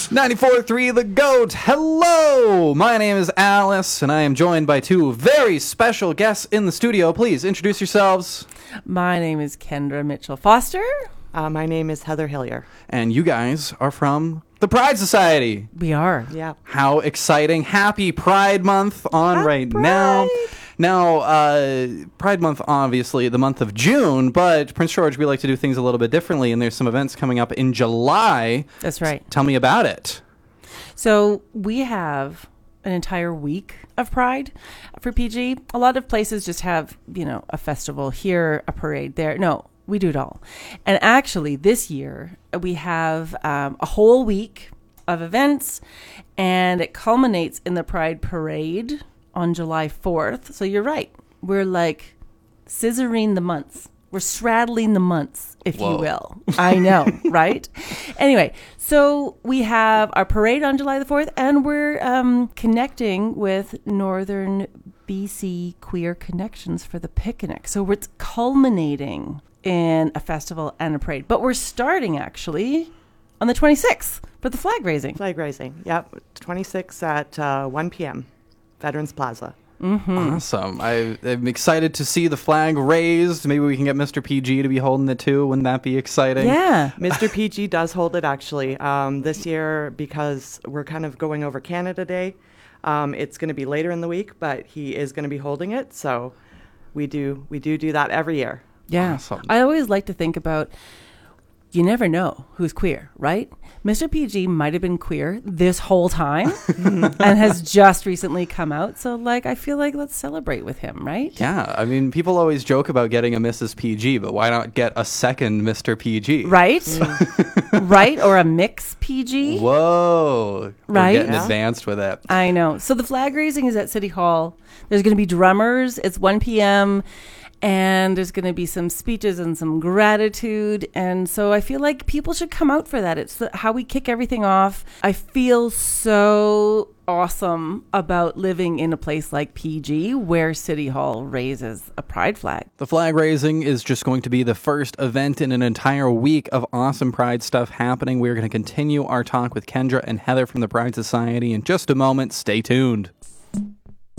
94.3 The Goat. Hello, my name is Alice, and I am joined by two very special guests in the studio. Please introduce yourselves. My name is Kendra Mitchell Foster. My name is Heather Hillier. And you guys are from the Pride Society. We are. Yeah. How exciting. Happy Pride Month on right now. Now, Pride Month, obviously, the month of June, but Prince George, we like to do things a little bit differently, and there's some events coming up in July. That's right. Tell me about it. So we have an entire week of Pride for PG. A lot of places just have, a festival here, a parade there. No, we do it all. And actually, this year, we have a whole week of events, and it culminates in the Pride Parade on July 4th. So you're right. We're like scissoring the months. We're straddling the months, if you will. I know, right? Anyway, so we have our parade on July the 4th, and we're connecting with Northern BC Queer Connections for the picnic. So it's culminating in a festival and a parade. But we're starting, actually, on the 26th for the flag raising. Flag raising, yep. 26 at 1 p.m. Veterans Plaza. Mm-hmm. Awesome. I'm excited to see the flag raised. Maybe we can get Mr. PG to be holding it too. Wouldn't that be exciting? Yeah. Mr. PG does hold it, actually. This year, because we're kind of going over Canada Day, it's going to be later in the week, but he is going to be holding it. So we do that every year. Yeah. Awesome. I always like to think about, you never know who's queer, right? Mr. PG might have been queer this whole time and has just recently come out. So, I feel like let's celebrate with him, right? Yeah. I mean, people always joke about getting a Mrs. PG, but why not get a second Mr. PG? Right? Right? Or a mix PG? Whoa. Right? We're getting Yeah. advanced with it. I know. So the flag raising is at City Hall. There's going to be drummers. It's 1 p.m. And there's going to be some speeches and some gratitude. And so I feel like people should come out for that. It's how we kick everything off. I feel so awesome about living in a place like PG where City Hall raises a pride flag. The flag raising is just going to be the first event in an entire week of awesome Pride stuff happening. We're going to continue our talk with Kendra and Heather from the Pride Society in just a moment. Stay tuned.